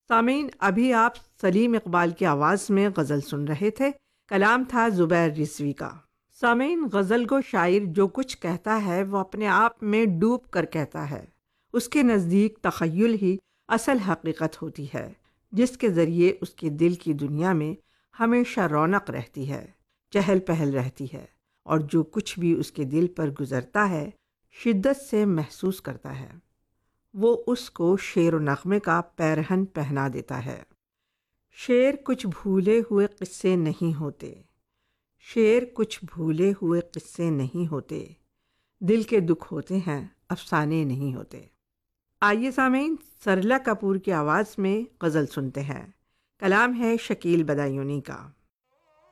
सामीन, अभी आप सलीम इकबाल की आवाज़ में गज़ल सुन रहे थे। कलाम था ज़ुबैर रिज़वी का। सामीन, गज़ल को शायर जो कुछ कहता है वो अपने आप में डूब कर कहता है। उसके नज़दीक तख़य्युल ही असल हकीकत होती है, जिसके ज़रिए उसके दिल की दुनिया में हमेशा रौनक रहती है, चहल पहल रहती है, और जो कुछ भी उसके दिल पर गुज़रता है शिद्दत से महसूस करता है। वो उसको शेर व नग़मे का पैरहन पहना देता है। शेर कुछ भूले हुए किस्से नहीं होते, शेर कुछ भूले हुए किस्से नहीं होते, दिल के दुख होते हैं, अफसाने नहीं होते। आइए सामीन, सरला कपूर की आवाज़ में गज़ल सुनते हैं। कलाम है शकील बदायूनी का।